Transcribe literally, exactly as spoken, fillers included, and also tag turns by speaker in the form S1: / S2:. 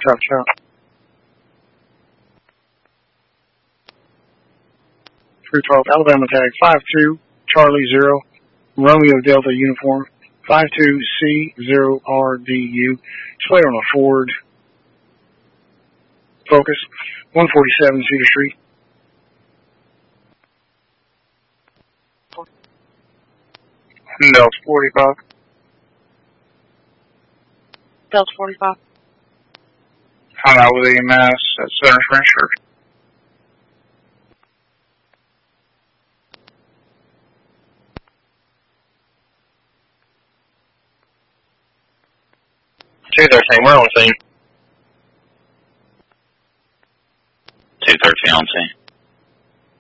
S1: Chop, chop. three twelve, Alabama tag five two, Charlie zero, Romeo Delta uniform, five two C zero R D U. Display on a Ford Focus, one forty-seven Cedar Street. Delta forty-five.
S2: Delta forty-five.
S1: Hung out with E M S at Center French Church.
S3: two thirteen, we're on the scene.